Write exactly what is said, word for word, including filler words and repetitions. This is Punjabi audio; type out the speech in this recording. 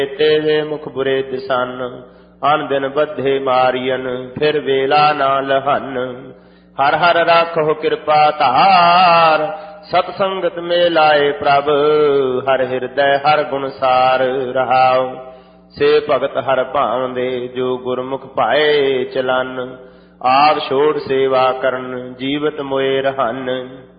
ਤੇਰੇ ਮੁਖ ਬੁਰੇ ਦਿਸਨ, ਅਨ ਦਿਨ ਬੱਧੇ ਮਾਰੀਅਨ, ਫਿਰ ਵੇਲਾ ਨਾ ਲਹਨ। ਹਰ ਹਰ ਰਾਖੋ ਕਿਰਪਾ ਧਾਰ, ਸਤ ਸੰਗਤ ਮੇ ਲਾਏ ਪ੍ਰਭ, ਹਰ ਹਿਰਦੈ ਹਰ ਗੁਣ ਸਾਰ ਰਹਾਉ। ਸੇ ਭਗਤ ਹਰ ਭਾਵਦੇ, ਜੋ ਗੁਰਮੁਖ ਭਾਏ ਚਲਨ, ਆਪ ਛੋੜ ਸੇਵਾ ਕਰਨ, ਜੀਵਤ ਮੋਏ ਰਹਨ।